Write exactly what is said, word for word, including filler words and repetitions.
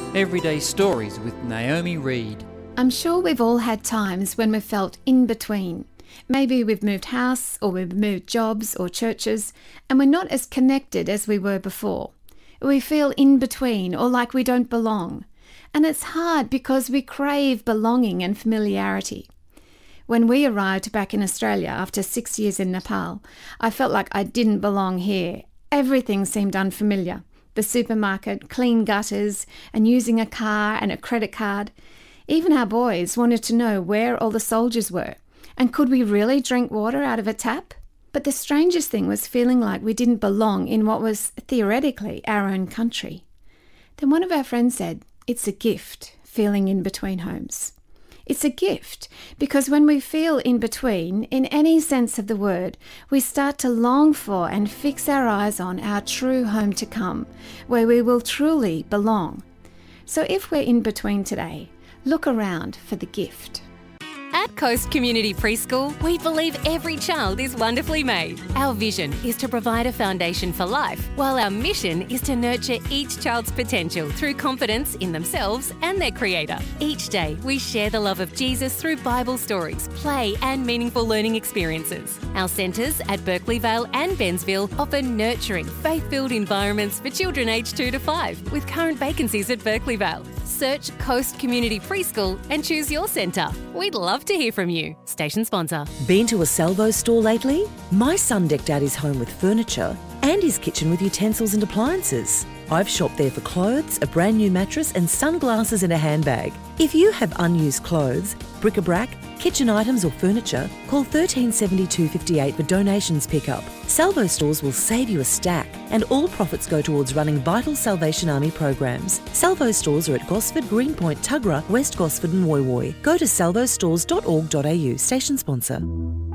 Everyday Stories with Naomi Reed. I'm sure we've all had times when we've felt in between. Maybe we've moved house or we've moved jobs or churches and we're not as connected as we were before. We feel in between or like we don't belong. And it's hard because we crave belonging and familiarity. When we arrived back in Australia after six years in Nepal, I felt like I didn't belong here. Everything seemed unfamiliar. The supermarket, clean gutters, and using a car and a credit card. Even our boys wanted to know where all the soldiers were. And could we really drink water out of a tap? But the strangest thing was feeling like we didn't belong in what was theoretically our own country. Then one of our friends said, it's a gift, feeling in between homes. It's a gift because when we feel in between, in any sense of the word, we start to long for and fix our eyes on our true home to come, where we will truly belong. So if we're in between today, look around for the gift. At Coast Community Preschool, we believe every child is wonderfully made. Our vision is to provide a foundation for life, while our mission is to nurture each child's potential through confidence in themselves and their Creator. Each day, we share the love of Jesus through Bible stories, play and meaningful learning experiences. Our centres at Berkeley Vale and Bensville offer nurturing, faith-filled environments for children aged two to five, with current vacancies at Berkeley Vale. Search Coast Community Preschool and choose your centre. We'd love to hear from you. Station sponsor. Been to a Salvo store lately? My son decked out his home with furniture and his kitchen with utensils and appliances. I've shopped there for clothes, a brand new mattress and sunglasses in a handbag. If you have unused clothes, bric-a-brac, kitchen items or furniture, call thirteen seventy-two fifty-eight for donations pickup. Salvo stores will save you a stack and all profits go towards running vital Salvation Army programs. Salvo stores are at Gosford, Greenpoint, Tuggerah, West Gosford and Woy Woy. Go to salvo stores dot org dot a u. Station sponsor.